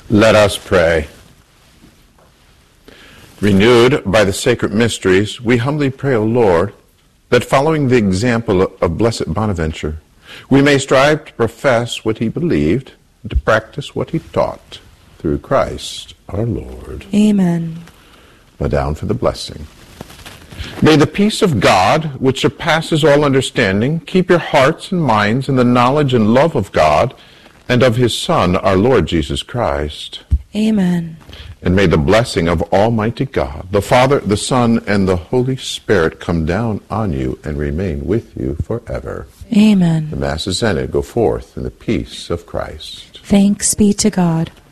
Let us pray. Renewed by the sacred mysteries, we humbly pray, O Lord, that following the example of Blessed Bonaventure, we may strive to profess what he believed and to practice what he taught, through Christ our Lord. Amen. Bow down for the blessing. May the peace of God, which surpasses all understanding, keep your hearts and minds in the knowledge and love of God and of his Son, our Lord Jesus Christ. Amen. And may the blessing of Almighty God, the Father, the Son, and the Holy Spirit come down on you and remain with you forever. Amen. The Mass is ended. Go forth in the peace of Christ. Thanks be to God.